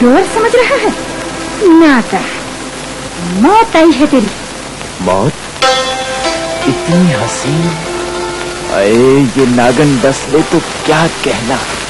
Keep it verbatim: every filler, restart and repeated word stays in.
चोर समझ रहा है? नाता मौत आई है तेरी। मौत? इतनी हसीन? अरे ये नागन डस ले तो क्या कहना।